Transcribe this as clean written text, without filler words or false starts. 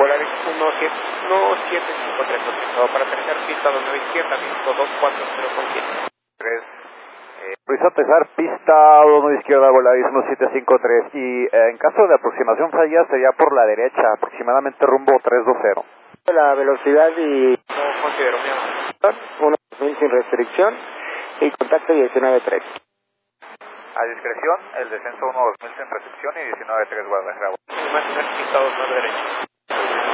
Volaris 1753, autorizado para aterrizar, pista 29 izquierda, viento 240 3. Autoriza aterrizar, pista 29 izquierda, Volaris 1753, y en caso de aproximación fallida sería por la derecha, aproximadamente rumbo 320. La velocidad y... No considero mi amor. 1.2000 sin restricción y contacto 19.3. A discreción, el descenso 1.2000 sin restricción y 19.3 Guadalajara. Imaginar pista 29 derecha.